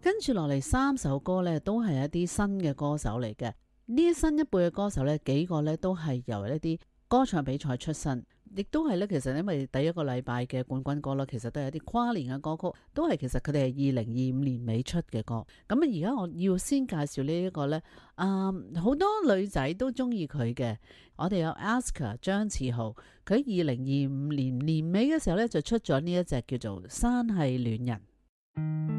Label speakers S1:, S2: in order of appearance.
S1: 跟住落嚟3首歌呢，都係一啲新嘅歌手嚟嘅。呢新一輩嘅歌手呢，幾個呢都係由一啲歌唱比賽出身，亦都係呢。其實因為第一個禮拜嘅冠軍歌啦，其實都係一啲跨年嘅歌曲，都係其實佢哋係2025年尾出嘅歌。咁而家我要先介紹呢一個呢，好多女仔都中意佢嘅。我哋有 Aska 張志豪，佢喺2025年年尾嘅時候呢，就出咗呢一隻叫做《山係戀人》。